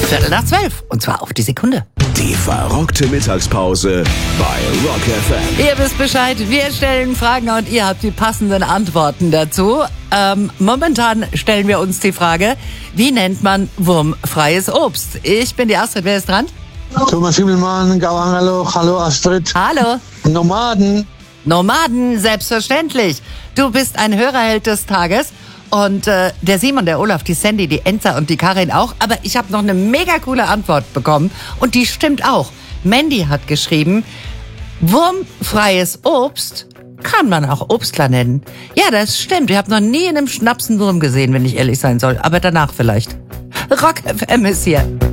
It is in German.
12:15. Und zwar auf die Sekunde. Die verrockte Mittagspause bei Rock FM. Ihr wisst Bescheid, wir stellen Fragen und ihr habt die passenden Antworten dazu. Momentan stellen wir uns die Frage, wie nennt man wurmfreies Obst? Ich bin die Astrid, wer ist dran? Thomas Himmelmann, Gauangerloch, hallo Astrid. Hallo. Nomaden, selbstverständlich. Du bist ein Hörerheld des Tages. Und der Simon, der Olaf, die Sandy, die Enza und die Karin auch. Aber ich habe noch eine mega coole Antwort bekommen. Und die stimmt auch. Mandy hat geschrieben, wurmfreies Obst kann man auch Obstler nennen. Ja, das stimmt. Ich habe noch nie in einem Schnaps einen Wurm gesehen, wenn ich ehrlich sein soll. Aber danach vielleicht. Rock FM ist hier.